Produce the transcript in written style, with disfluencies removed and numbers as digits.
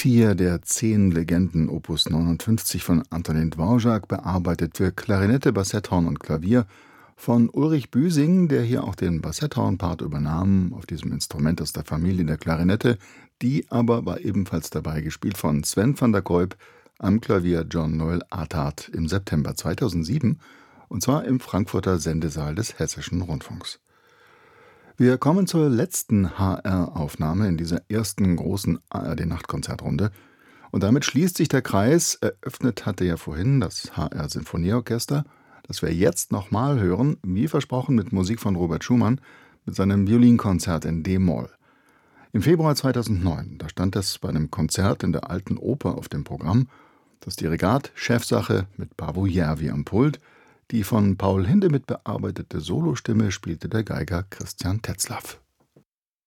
4 der 10 Legenden Opus 59 von Antonín Dvořák, bearbeitet für Klarinette, Bassetthorn und Klavier von Ulrich Büsing, der hier auch den Bassetthorn-Part übernahm, auf diesem Instrument aus der Familie der Klarinette. Die aber war ebenfalls dabei, gespielt von Sven van der Kuijp, am Klavier John Noel Attard im September 2007, und zwar im Frankfurter Sendesaal des Hessischen Rundfunks. Wir kommen zur letzten HR-Aufnahme in dieser ersten großen ARD-Nachtkonzertrunde. Und damit schließt sich der Kreis. Eröffnet hatte ja vorhin das HR-Sinfonieorchester, das wir jetzt nochmal hören, wie versprochen, mit Musik von Robert Schumann, mit seinem Violinkonzert in D-Moll. Im Februar 2009, da stand es bei einem Konzert in der Alten Oper auf dem Programm, das Dirigat Chefsache mit Paavo Järvi am Pult. Die von Paul Hindemith bearbeitete Solostimme spielte der Geiger Christian Tetzlaff.